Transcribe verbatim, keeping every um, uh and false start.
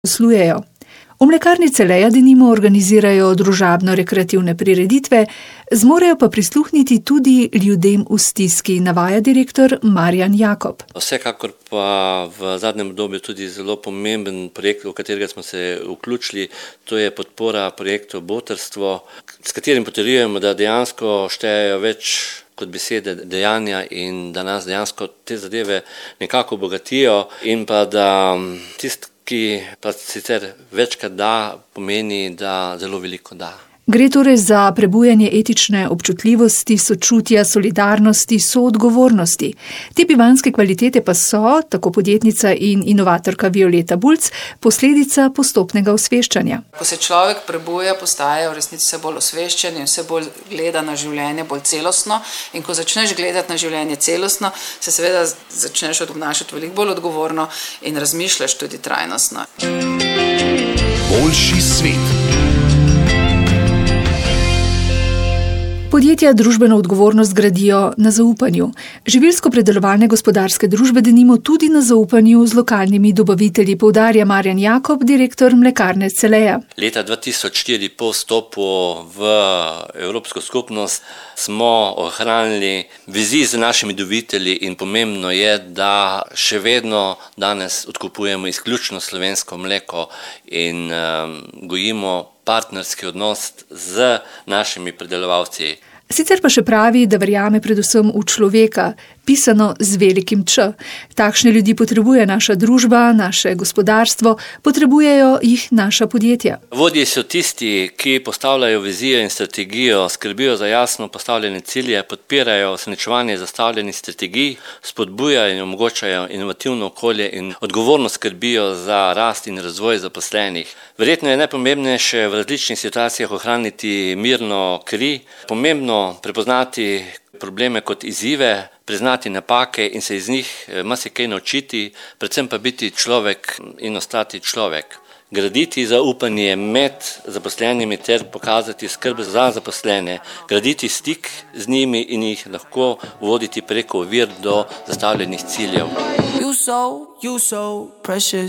poslujejo. V mlekarni Celeja denimo organizirajo družabno-rekreativne prireditve, zmorejo pa prisluhniti tudi ljudem v stiski, navaja direktor Marjan Jakob. Vsekakor pa v zadnjem obdobju tudi zelo pomemben projekt, v katerega smo se vključili, to je podpora projektu Botrstvo, s katerim potrjujemo, da dejansko štejejo več kot besede, dejanja in da nas dejansko te zadeve nekako obogatijo in pa da tisti, ki pa sicer večkrat da, pomeni, da zelo veliko da. Gre torej za prebujanje etične občutljivosti, sočutja, solidarnosti, soodgovornosti. Te bivanjske kvalitete pa so, tako podjetnica in inovatorka Violeta Bulc, posledica postopnega osveščanja. Ko se človek prebuja, postaje v resnici vse bolj osveščen in vse bolj gleda na življenje bolj celostno. In ko začneš gledati na življenje celostno, se seveda začneš obnašati veliko bolj odgovorno in razmišljaš tudi trajnostno. Boljši svet. Podjetja družbeno odgovornost gradijo na zaupanju. Živilsko-predelovalne gospodarske družbe denimo tudi na zaupanju z lokalnimi dobavitelji, poudarja Marjan Jakob, direktor mlekarne Celeja. Leta dva tisoč štiri po vstopu v Evropsko skupnost smo ohranili vezi z našimi dobavitelji in pomembno je, da še vedno danes odkupujemo izključno slovensko mleko in um, gojimo partnerski odnos z našimi predelovalci. Sicer pa še pravi, da verjame predvsem v človeka, pisano z velikim Č. Takšne ljudi potrebuje naša družba, naše gospodarstvo, potrebujejo jih naša podjetja. Vodji so tisti, ki postavljajo vizijo in strategijo, skrbijo za jasno postavljene cilje, podpirajo uresničevanje zastavljenih strategij, spodbujajo in omogočajo inovativno okolje in odgovorno skrbijo za rast in razvoj zaposlenih. Verjetno je najpomembnejše v različnih situacijah ohraniti mirno kri, pomembno prepoznati probleme kot izzive, priznati napake in se iz njih marsikaj naučiti, predvsem pa biti človek in ostati človek. Graditi zaupanje med zaposlenimi ter pokazati skrb za zaposlene, graditi stik z njimi in jih lahko voditi preko ovir do zastavljenih ciljev. You so, you so precious.